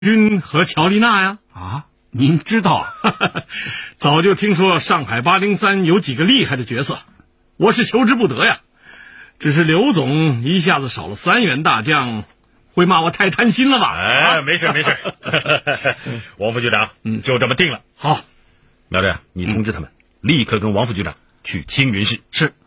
军和乔丽娜呀。 啊，您知道啊？ 早就听说上海803有几个厉害的角色，我是求之不得呀。只是刘总一下子少了3员大将，会骂我太贪心了吧？ 哎，没事。王副局长，就这么定了。 好， 苗队，你通知他们，立刻跟王副局长去青云市。 是。